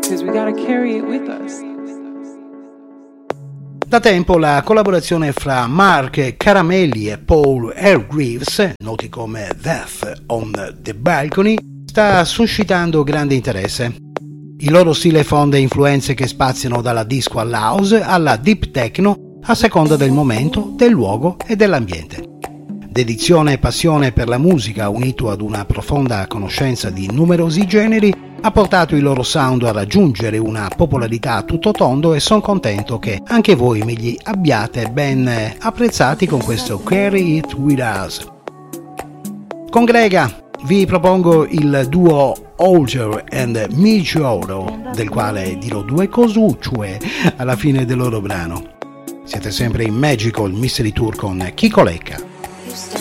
because we gotta carry it with us. Da tempo la collaborazione fra Mark Caramelli e Paul Hargreaves, noti come Death on the Balcony, sta suscitando grande interesse. Il loro stile fonde influenze che spaziano dalla disco all'house alla deep techno a seconda del momento, del luogo e dell'ambiente. Dedizione e passione per la musica, unito ad una profonda conoscenza di numerosi generi, ha portato il loro sound a raggiungere una popolarità a tutto tondo e sono contento che anche voi me li abbiate ben apprezzati con questo Carry It With Us. Con Grega vi propongo il duo Olger and Migioro, del quale dirò due cosucce alla fine del loro brano. Siete sempre in Magical Mystery Tour con Chico Lecca.